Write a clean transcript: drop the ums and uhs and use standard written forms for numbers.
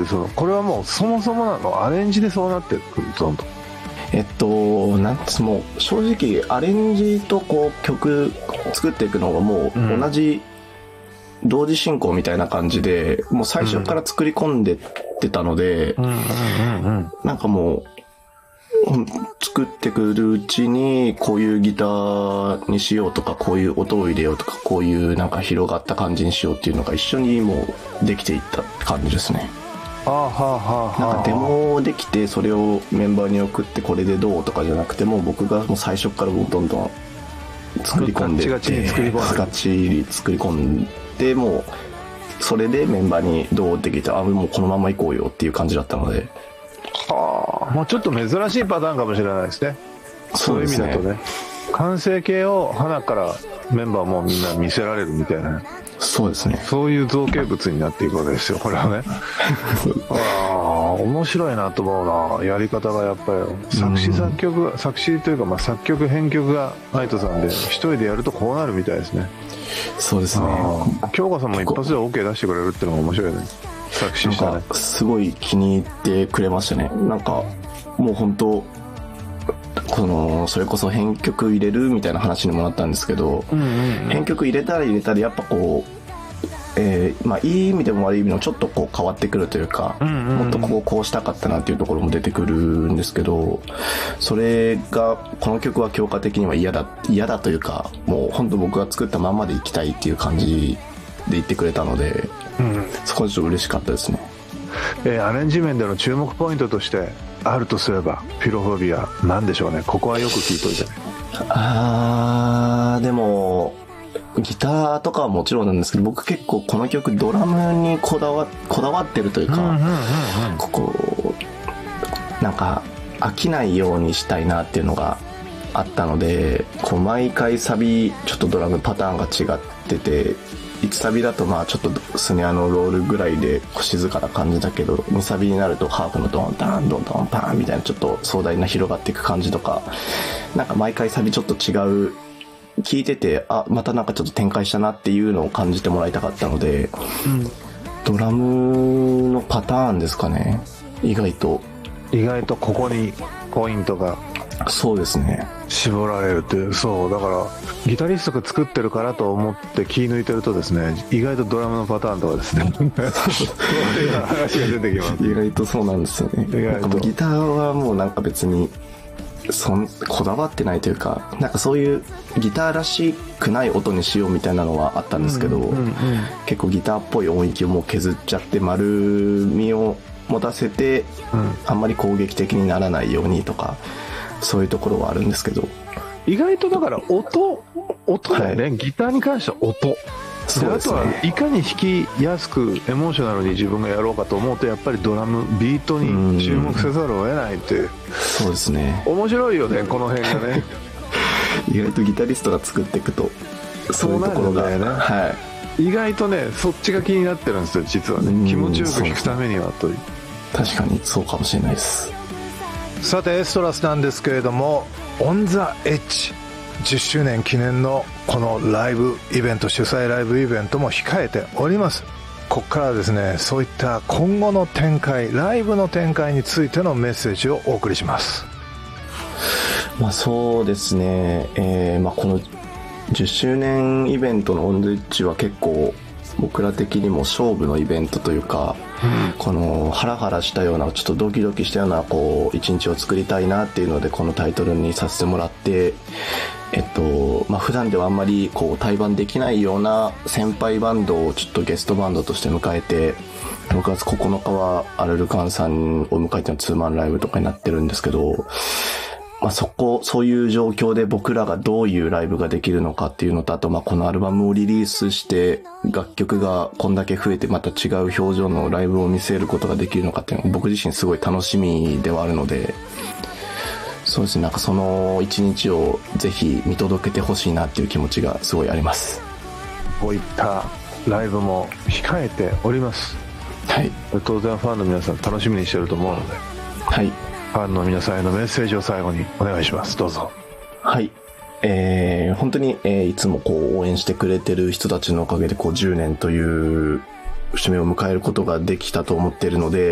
いうこれはもうそもそもアレンジでそうなってるどんどん。 なんつもう正直アレンジとこう曲作っていくのがもう同じ同時進行みたいな感じで、もう最初から作り込んでってたので、なんかもう作ってくるうちにこういうギターにしようとか、こういう音を入れようとか、こういうなんか広がった感じにしようっていうのが一緒にもうできていった感じですね。なんかデモできてそれをメンバーに送ってこれでどうとかじゃなくて、もう僕がもう最初からもうどんどん作り込んでガチガチに作り込んで、もうそれでメンバーにどうって聞いて、もうこのまま行こうよっていう感じだったので、 もうちょっと珍しいパターンかもしれないですね。そういう意味だとね、完成形を花からメンバーもみんな見せられるみたいな、 そうですね、 そういう造形物になっていくわけですよ、これはね。面白いなと思うな、やり方が。やっぱり作詞というか、作曲編曲が愛斗さんで一人でやるとこうなるみたいですね。 そうですね。 京香さんも一発で OK 出してくれるっていうのが面白いね。作詞したね。 すごい気に入ってくれましたね。なんかもう本当それこそ編曲入れるみたいな話にもなったんですけど、編曲入れたらやっぱこう、いい意味でも悪い意味でもちょっとこう変わってくるというか、もっとこうしたかったなっていうところも出てくるんですけど、それがこの曲は京香的には嫌だというか、もう本当僕が作ったまんまでいきたいっていう感じで言ってくれたので、そこはちょっと嬉しかったですね。 アレンジ面での注目ポイントとしてあるとすれば、フィロフォビアなんでしょうね。ここはよく聞いといて。 でもギターとかはもちろんなんですけど、僕結構この曲ドラムにこだわってるというか、ここなんか飽きないようにしたいなっていうのがあったので、こう毎回サビちょっとドラムパターンが違ってて、1サビだとちょっとスネアのロールぐらいで静かな感じだけど、2サビになるとハーフのドンダンドンドンパンみたいなちょっと壮大な広がっていく感じとか、なんか毎回サビちょっと違う、聞いててまたなんかちょっと展開したなっていうのを感じてもらいたかったので、ドラムのパターンですかね。意外とここにポイントがそうですね、 絞られるっていう。そうだからギタリストが作ってるからと思って気抜いてるとですね、意外とドラムのパターンとかですねそういう話が出てきます。 意外とそうなんですよね。なんかギターはもうなんか別にこだわってないというか、なんかそういうギターらしくない音にしようみたいなのはあったんですけど、結構ギターっぽい音域をもう削っちゃって丸みを持たせて、あんまり攻撃的にならないようにとか、そういうところはあるんですけど、 意外とだから音だよね、ギターに関しては音で、あとはいかに弾きやすくエモーショナルに自分がやろうかと思うと、やっぱりドラムビートに注目せざるを得ないっていう。 そうですね、 面白いよね、この辺がね意外とギタリストが作っていくとそういうところが、 意外とね、そっちが気になってるんですよ実はね。気持ちよく弾くためにはという。 確かにそうかもしれないです。 さてエストラスなんですけれども、オンザエッジ10周年記念のこのライブイベント、主催ライブイベントも控えております。ここからはですね、そういった今後の展開、ライブの展開についてのメッセージをお送りします。 そうですね、この10周年イベントのオンザエッジは結構僕ら的にも勝負のイベントというか、このハラハラしたような、ちょっとドキドキしたような一日を作りたいなっていうのでこのタイトルにさせてもらって、普段ではあんまり対バンできないような先輩バンドをちょっとゲストバンドとして迎えて、6月9日はアルルカンさんを迎えてのツーマンライブとかになってるんですけど、そういう状況で僕らがどういうライブができるのかっていうのと、あとこのアルバムをリリースして楽曲がこんだけ増えてまた違う表情のライブを見せることができるのかっていうのが僕自身すごい楽しみではあるので、そうですね、なんかその一日をぜひ見届けてほしいなっていう気持ちがすごいあります。 こういったライブも控えております。 はい、 当然ファンの皆さん楽しみにしてると思うので、 はい、 ファンの皆さんへのメッセージを最後にお願いします。どうぞ。 はい、本当に、いつも応援してくれてる人たちのおかげで10年という節目を迎えることができたと思っているので、